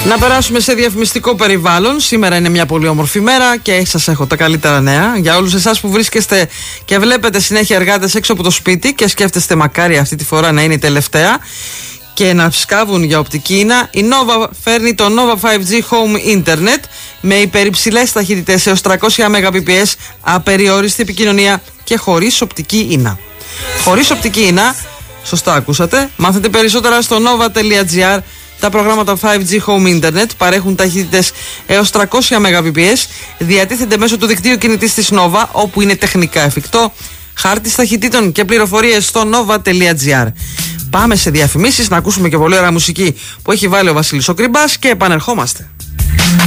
Να περάσουμε σε διαφημιστικό περιβάλλον. Σήμερα είναι μια πολύ όμορφη μέρα και σας έχω τα καλύτερα νέα. Για όλους εσάς που βρίσκεστε και βλέπετε συνέχεια εργάτες έξω από το σπίτι και σκέφτεστε μακάρι αυτή τη φορά να είναι η τελευταία και να σκάβουν για οπτική ίνα, η Nova φέρνει το Nova 5G Home Internet με υπερυψηλές ταχύτητες έως 300 Mbps, απεριόριστη επικοινωνία και χωρίς οπτική ίνα. Χωρίς οπτική ίνα, σωστά ακούσατε, μάθετε περισσότερα στο nova.gr. Τα προγράμματα 5G Home Internet παρέχουν ταχύτητες έως 300 Mbps, διατίθενται μέσω του δικτύου κινητής της Nova, όπου είναι τεχνικά εφικτό. Χάρτης ταχυτήτων και πληροφορίες στο nova.gr. Πάμε σε διαφημίσεις να ακούσουμε και πολύ ωραία μουσική που έχει βάλει ο Βασίλης ο Κρυμπάς και επανερχόμαστε.